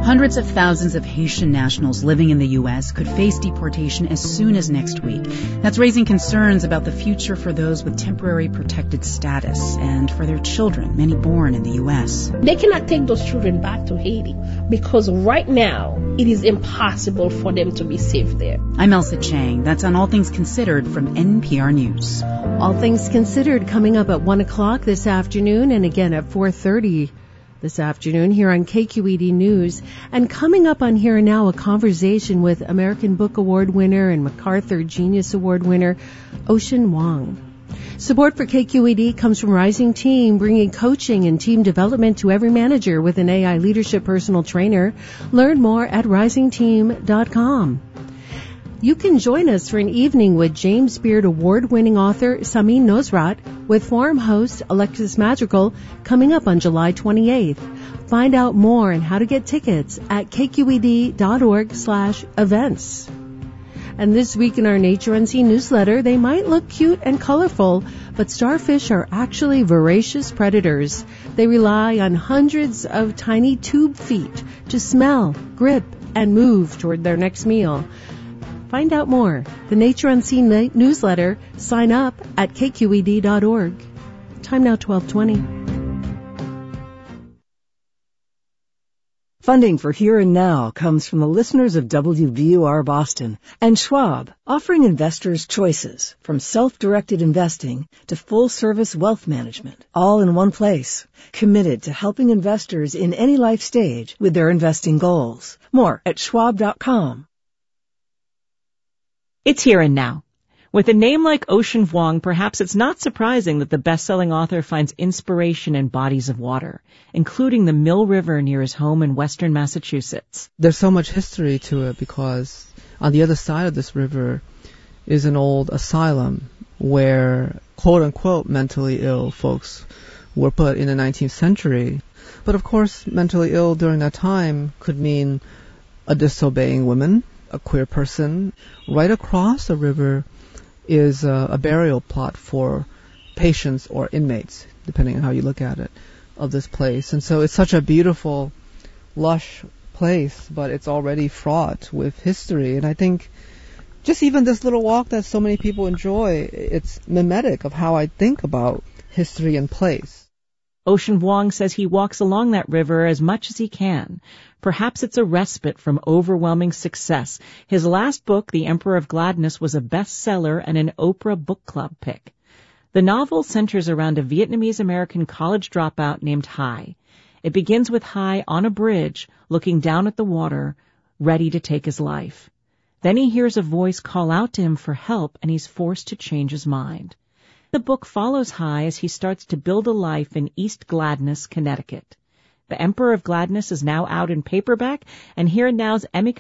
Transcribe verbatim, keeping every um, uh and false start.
Hundreds of thousands of Haitian nationals living in the U S could face deportation as soon as next week. That's raising concerns about the future for those with temporary protected status and for their children, many born in the U S. They cannot take those children back to Haiti because right now it is impossible for them to be safe there. I'm Elsa Chang. That's on All Things Considered from N P R News. All Things Considered coming up at one o'clock this afternoon and again at four thirty this afternoon here on K Q E D News. And coming up on Here and Now, a conversation with American Book Award winner and MacArthur Genius Award winner Ocean Vuong. Support for K Q E D comes from Rising Team, bringing coaching and team development to every manager with an A I leadership personal trainer. Learn more at rising team dot com. You can join us for an evening with James Beard Award-winning author Samin Nosrat with forum host Alexis Madrigal coming up on July twenty-eighth. Find out more and how to get tickets at k q e d dot org slash events. And this week in our Nature Unseen newsletter, they might look cute and colorful, but starfish are actually voracious predators. They rely on hundreds of tiny tube feet to smell, grip, and move toward their next meal. Find out more. The Nature Unseen newsletter. Sign up at k q e d dot org. Time now twelve twenty. Funding for Here and Now comes from the listeners of W V U R Boston and Schwab, offering investors choices from self-directed investing to full-service wealth management, all in one place. Committed to helping investors in any life stage with their investing goals. More at schwab dot com. It's Here and Now. With a name like Ocean Vuong, perhaps it's not surprising that the best-selling author finds inspiration in bodies of water, including the Mill River near his home in western Massachusetts. There's so much history to it because on the other side of this river is an old asylum where quote-unquote mentally ill folks were put in the nineteenth century. But of course, mentally ill during that time could mean a disobeying woman, a queer person. Right across the river is a, a burial plot for patients or inmates, depending on how you look at it, of this place. And so it's such a beautiful, lush place, but it's already fraught with history. And I think just even this little walk that so many people enjoy, it's mimetic of how I think about history and place. Ocean Vuong says he walks along that river as much as he can. Perhaps it's a respite from overwhelming success. His last book, The Emperor of Gladness, was a bestseller and an Oprah Book Club pick. The novel centers around a Vietnamese-American college dropout named Hai. It begins with Hai on a bridge, looking down at the water, ready to take his life. Then he hears a voice call out to him for help, and he's forced to change his mind. The book follows Hai as he starts to build a life in East Gladness, Connecticut. The Emperor of Gladness is now out in paperback, and Here and Now's Emmy